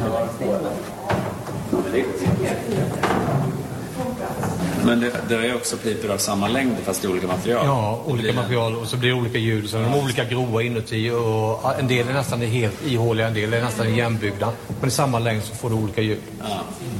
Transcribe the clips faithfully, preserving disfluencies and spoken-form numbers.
Men det, det är också piper av samma längd fast i olika material. Ja, olika material och så blir det olika ljud. Så de är olika grova inuti och en del är nästan helt ihåliga, en del är nästan igenbyggda. Men i samma längd så får du olika ljud. Ja.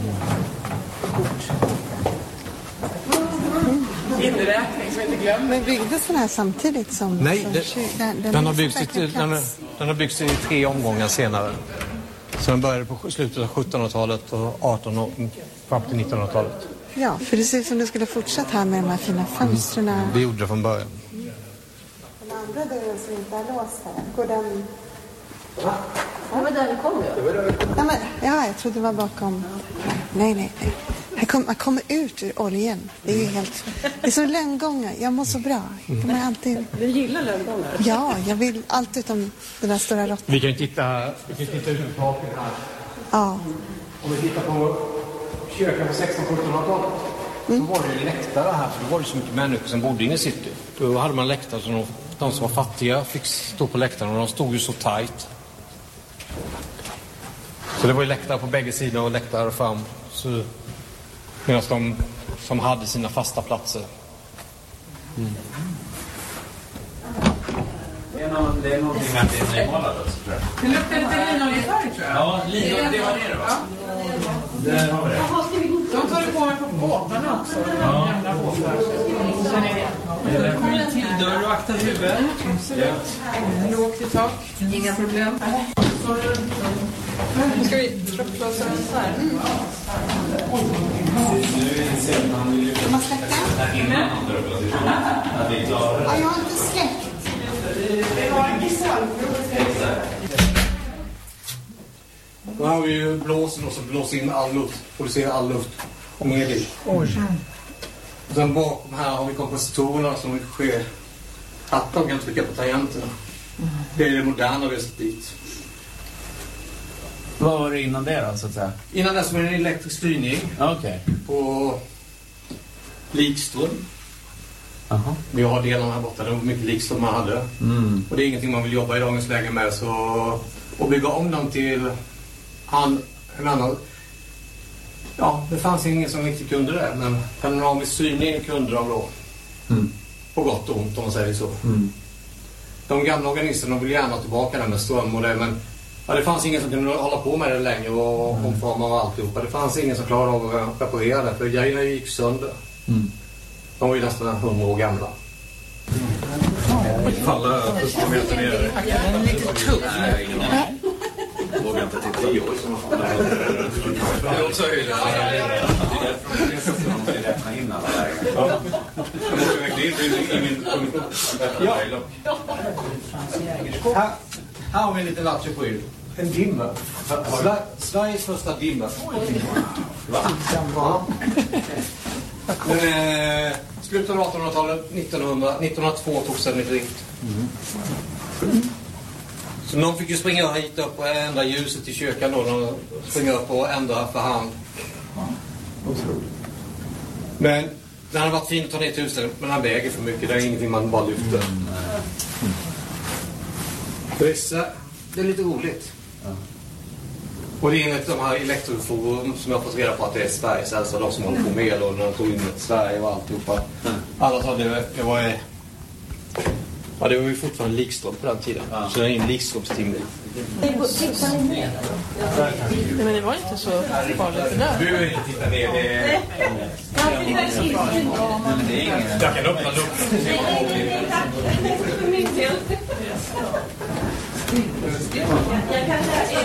Inräkning som inte glömmer. Men byggdes den här samtidigt som... Nej, som det, kyr, den, den, den, har byggts i, den, den har byggts i tre omgångar senare. Så den började på slutet av sjuttonhundratalet och artonhundratalet fram till nittonhundratalet. Ja, för det ser ut som det skulle fortsätta här med de här fina fönstren. Mm, det gjorde det från början. Den andra dörren som inte är låst här, går den... Ja, det var där den kom ju. Ja, men, ja, jag trodde det var bakom... Nej, nej, nej. Här kom, man kommer ut ur oljan. Det är ju helt... Det är som lönngångar. Jag mår så bra. De är alltid... Du gillar lönngångar? Ja, jag vill allt utom den där stora råttan. Vi kan ju titta, vi kan titta ut på taket här. Ja. Om vi tittar på kyrkan på sextonhundra-sjuttonhundratalet mm. så var det ju läktare här. För då var det så mycket människor som bodde inne i city. Då hade man läktare så de, de som var fattiga fick stå på läktaren och de stod ju så tajt. Så det var ju läktare på bägge sidor och läktare fram. Så, medan de som hade sina fasta platser. Mm. Det är, någon, det är någonting med att det är nymålat också, tror jag. Det luktar lite linoljepark, tror jag. Ja, linolje, det var det då. Ja. Där har vi det. De tar det på mig på båtarna också. De ja. Gamla båtar. Känner ni det? Eller skit till dörr och akta huvudet. Ja. Lågt i tak. Inga problem. Nu ska vi slå oss här. Mm. Nu ser man ju... Kan man släcka? Innan han drar upp oss. Att vi är klara. Ja, jag har inte släckt. Det var en gissal. Då har vi ju blåsen och så blåser in all luft. Producerar all luft. Och mer dit. Och sen bakom här har vi kompositorerna som sker. Att de kan trycka på tangenterna. Det är det moderna vi har sett dit. Vad var det innan det då, så att säga? Innan det som är en elektrisk styrning. Okej. Okay. På likström. Aha. Vi har delarna här borta, det var mycket likström man hade. Mm. Och det är ingenting man vill jobba i dagens läge med. Så att bygga om dem till an, en annan... Ja, det fanns ingen som riktigt kunde det. Men panoramisk styrning kunde de då. Mm. På gott och ont om man säger så. Mm. De gamla organisterna vill gärna tillbaka den med ström och det, men ja, det fanns ingen som kunde hålla på med det längre och mm. omforma och alltihopa. Det fanns ingen som klarade av att reparera det, för grejerna gick sönder. Mm. De var ju nästan hundra år gamla. Mm. Falla första meter ner. Den är lite tuff. Nej, ingen aning. Jag vågar inte till tio år. Det är också höjden. Det är räkna in alla lägen. Jag måste verkligen in i min... Ja. Här, här har vi en liten latcheskydd. En dimmer. Sveriges första dimmer. Va? Ja. Men, eh, slutet av artonhundratalet, nittonhundra, nittonhundratvå tog sen i drift. Mm. Så någon fick ju springa hit upp och ändra ljuset i kyrkan då. De springer upp och ändra för hand. Men det hade varit fint att ta ner till huset, men han väger för mycket. Det är ingenting man bara lyfter. Mm. Vissa, det är lite roligt. Ja. Och det är enligt de här elektroforum som jag har fått reda på att det är Sveriges, alltså de som håller på med och när de tog in ett Sverige och alltihopa. Mm. Alla sa det, det var ja, det var ju fortfarande likström på den tiden. Ja. Så det är en likströmstim. Tittar ni ner? Men det var inte så farligt för det. Du vill inte titta ner. Det är... Jag kan öppna det. Jag kan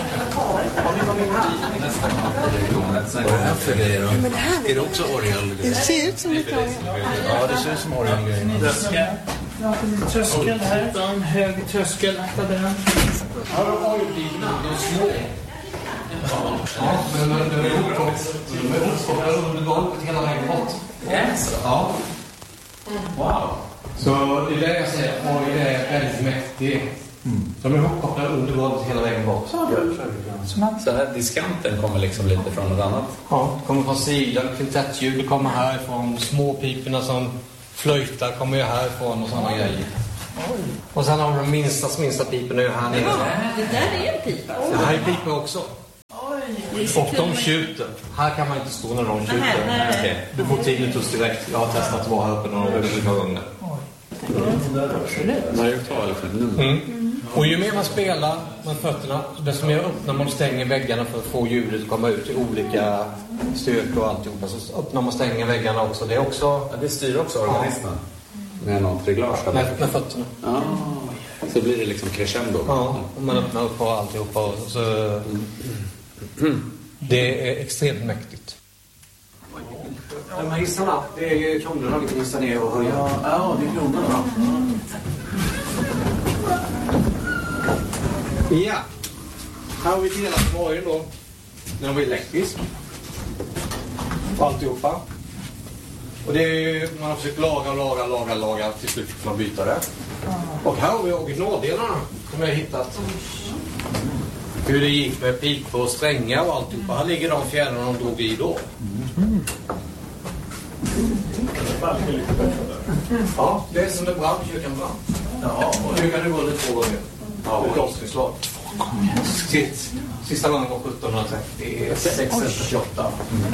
Men det här är det också orgel? Det ser ut som lite orgel. Ja, det ser ut som orgel. Tröskel här. En hög tröskel. Akta den. Ja, de har ju blivit små. Ja, men de är uppkopplade under golvet hela vägen bort. Ja. Wow. Så det är det jag säger, oj, det är väldigt mäktigt. Mm. De är uppkopplade under golvet hela vägen bort. Så här diskanten kommer liksom lite från något annat? Ja, det kommer från sidan, kvintettljud kommer härifrån, småpiporna som flöjtar kommer ju härifrån och sådana grejer. Oj. Och sen har de minsta, minsta piporna ju här nere. Ja, det där är en pipa. Det här är piper också. Oj. Och de skjuter. Här kan man inte stå när de skjuter. Nej, nej. Okay. Du får tinnitus direkt. Jag har testat att vara här uppe några gånger. Mm. Och ju mer man spelar med fötterna, desto mer öppnar man och stänger väggarna för att få ljudet att komma ut i olika styrkor och alltihopa. Så öppnar man och stänger väggarna också. Det är också... Ja, det styr också organisten. Ja. Med något reglage. Med, med fötterna. Ja. Så blir det liksom crescendo. Ja, och man öppnar upp och alltihopa. Och så... Mm. Det är extremt mäktigt. De här hissarna, det är kronorna vi kan hissa ner och höja. Ja, ja, det är kronorna. Ja, här har vi delat borgen då. Den var elektrisk. Och alltihopa. Och det är, man har försökt laga, laga, laga, laga. Till slut får man byta det. Och här har vi originaldelarna som jag har hittat. Hur det gick med pipor och strängar och alltihopa. Här ligger de fjärrarna de drog i då. Mm. Ja, det är som det brann, kyrkan brann. Ja, och nu kan det gå lite två gånger. Ja, och krossningslag. Sitt. Sista gången var sjuttonhundratrettiosex eller trettioåtta.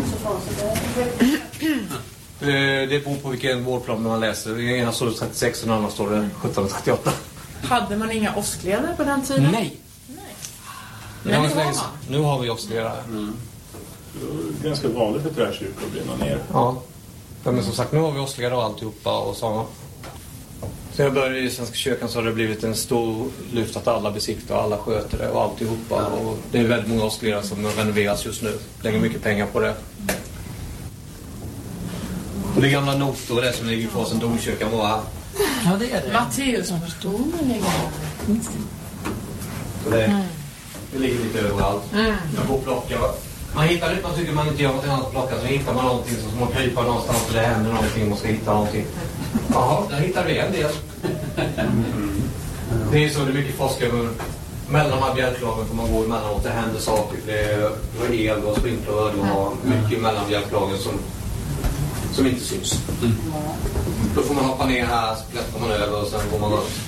Mm. Det beror på vilken vårdplan man läser. I ena står det trettiosex och den andra står det sjuttonhundratrettioåtta. Hade man inga åskledare på den tiden? Nej. Nu har, vi, nu har vi åskledare. Mm. Det är ganska vanligt för träkyrkor att brinna ner. Ja. Ja, men som sagt, nu har vi åskledare och alltihopa och så. Så jag började i Svenska kyrkan så har det blivit en stor lyft att alla besiktar och alla sköter det och alltihopa. Ja. Och det är väldigt många åskledare som renoveras just nu. Lägger mycket pengar på det. Och det är gamla noter och det som ligger på oss en domkyrkan var här. Ja, det är det. Matteusdomen ligger här. Så det, mm. det ligger lite överallt. Mm. Jag får plocka. Man hittar lite, man tycker man inte gör något annat att plocka, så hittar man någonting så man kryper någonstans och det händer någonting och man ska hitta någonting. Jaha, där hittar vi en del. Det är så det är mycket forskare mellan de här bjälklagen får man gå emellanåt, det händer saker. Det är el och sprinkler och du har mycket mellan bjälklagen som, som inte syns. Mm. Då får man hoppa ner här, så klättrar man över och sen går man runt.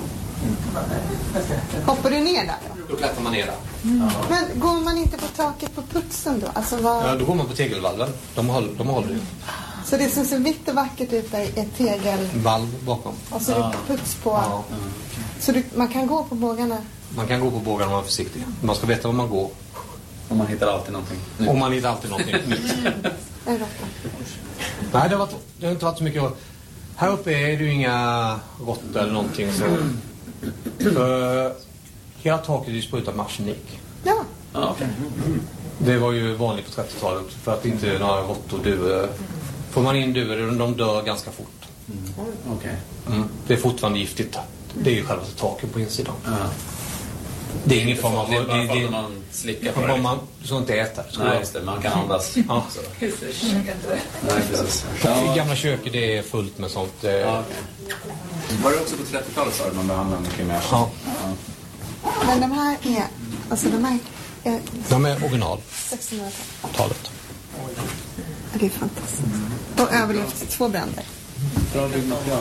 Hoppar du ner där då? Då klättrar man ner där. Mm. Men går man inte på taket på putsen då? Alltså vad... Ja, då går man på tegelvalven. De håller, de håller ju. Så det som ser vitt och vackert ut är ett tegelvalv bakom. Och så är det puts på. Ja. Så du, man kan gå på bågarna? Man kan gå på bågarna om man är försiktig. Man ska veta var man går. Och man hittar alltid någonting. Och man hittar alltid någonting nytt. Nej, det har, varit, det har inte varit så mycket. Här uppe är det ju inga råttor eller någonting. Så. För hela taket är ju sprutat med arsenik. Ja. Ah, okay. Det var ju vanligt på trettiotalet för att inte några råttor dör. Får man in duvor, de dör ganska fort. Mm. Okay. Mm. Det är fortfarande giftigt. Det är ju själva taket på insidan. Ah. Det är ingen form av... Det är bara det, det, man slickar på det. Man, du ska inte äta. Nej, jag. Just det. Man kan andas. Ja. Nej, precis. I gamla köket det är fullt med sånt. Ja, okay. Var det också på trettiotalet så man behandlade mycket mer? Ja. Ja. Men de här är... Alltså de här är... De är original. sextonhundratalet. Det är fantastiskt. Och överlevt två bränder. Bra byggnad, ja.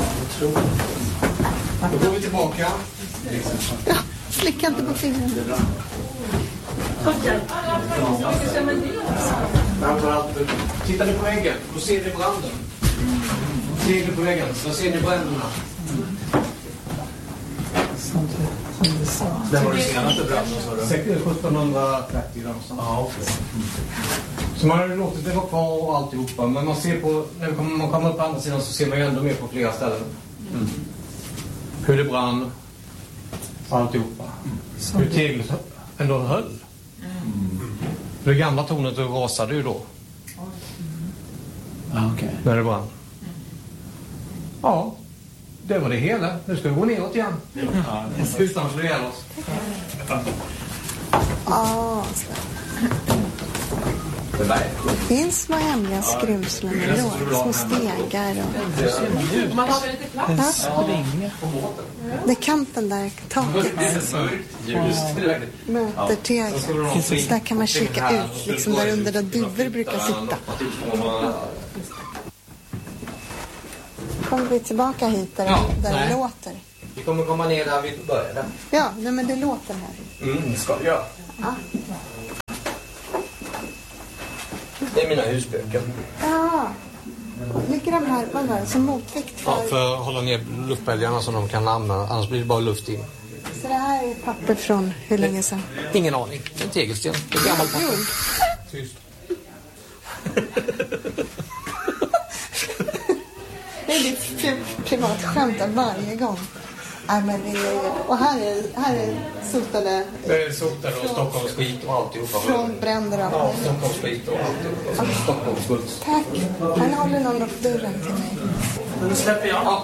Då går vi tillbaka. Ja, slicka inte på fingrarna. Tittar ni på väggen, då ser ni branden. Ser ni på väggen, då ser ni bränderna. Det var det senaste branden, sa du? sjuttonhundratrettio någonstans. Ja, okej. Så man har låtit det vara kvar och alltihopa. Men man ser på, när man kommer upp på andra sidan så ser man ju ändå mer på flera ställen. Mm. Hur det brann. Alltihopa. Mm. Hur teglet ändå höll. Mm. Det gamla tornet rasade ju då. Mm. Okay. När det brann. Ja, det var det hela. Nu ska vi gå neråt igen. Ja, utan att slå ihjäl oss. Ja, det där. Det finns små hemliga skruvslen då, små stegar och... Man har väl lite plats? Ja. Det är kanten där, taket. Möter tegel. Så där kan man kika ut, liksom där under där duvor brukar sitta. Kommer vi tillbaka hit där, ja, där det låter? Vi kommer komma ner där vi började. Ja, nej, men det låter här. Mm, det ska vi göra. Ja. mina husböcker. Ja. Ligger de här, vad var det, som motvikt för... Ja, för att hålla ner luftbälgarna som de kan använda. Annars blir det bara luft in. Så det här är papper från hur länge sedan? Ingen aning. En tegelsten. Det är gammalt papper. Tyst. Det är ditt pri- privat skämt varje gång. Nej, men det är, och här är, här är sotade... Det är sotade och Stockholms skit och alltihopa. Från bränder och ja, Stockholms skit och alltihopa. Ja. Stockholms skuld. Tack. Han håller någon upp dörren till mig. Nu släpper jag. Ja,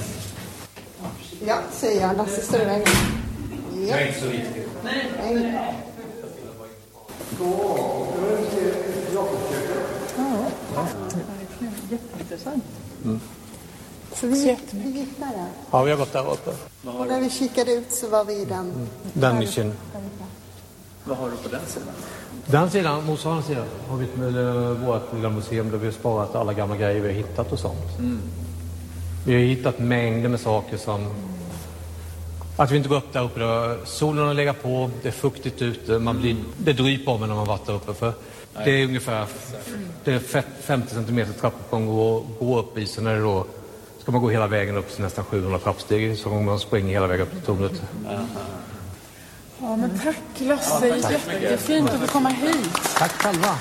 ja säger jag. Lasse står i vägen. Ja. Det är inte så viktigt. Nej. Jätteintressant. Mm. Så vi, vi gick där. Ja, vi har gått där uppe. Och när vi kikade ut så var vi i den. Mm. Den nischen. Vad har du på den sidan? Den sidan, motsvarande sidan, har vi med vårt lilla museum där vi har sparat alla gamla grejer vi har hittat och sånt. Mm. Vi har hittat mängder med saker som... Att vi inte går upp där uppe, då solen har legat på, det är fuktigt ute, man blir, det dryper om när man varit där uppe. För det är ungefär det är femtio centimeter trappuppgång och gå upp i, så när det då ska man gå hela vägen upp till nästan sjuhundra trappsteg så man springer hela vägen upp till tornet. Ja, men tack Lasse, jättefint att få komma hit. Tack själva.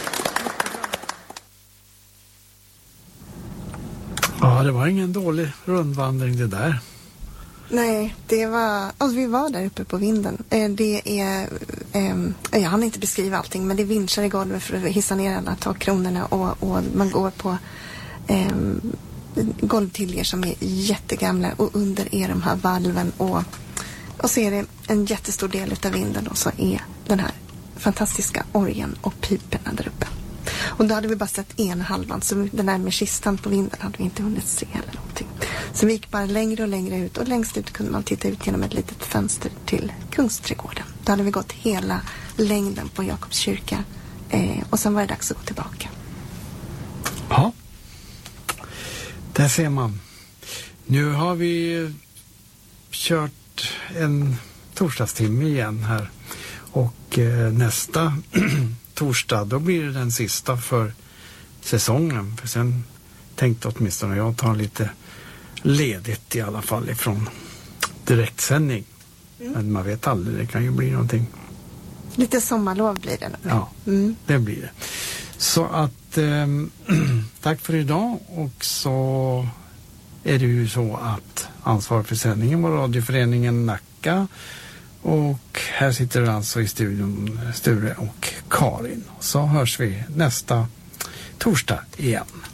Ja, det var ingen dålig rundvandring det där. Nej, det var... Alltså, vi var där uppe på vinden. Eh, det är... Eh, jag hann inte beskriva allting, men det är vinschar i golvet för att hissa ner alla takkronorna och, och man går på eh, golvtiljer som är jättegamla och under är de här valven och, och så är det en jättestor del av vinden och så är den här fantastiska orgeln och piperna där uppe. Och då hade vi bara sett en halvan, så den där med kistan på vinden hade vi inte hunnit se eller någonting. Så vi gick bara längre och längre ut och längst ut kunde man titta ut genom ett litet fönster till Kungsträdgården. Då hade vi gått hela längden på Jakobs kyrka eh, och sen var det dags att gå tillbaka. Ja, där ser man. Nu har vi kört en torsdagstimme igen här och eh, nästa torsdag då blir det den sista för säsongen. För sen tänkte åtminstone jag ta lite ledigt i alla fall ifrån direktsändning. Mm. Men man vet aldrig, det kan ju bli någonting. Lite sommarlov blir det. Ja, mm. det blir det. Så att eh, tack för idag och så är det ju så att ansvar för sändningen var radioföreningen Nacka och här sitter alltså i studion Sture och Karin. Så hörs vi nästa torsdag igen.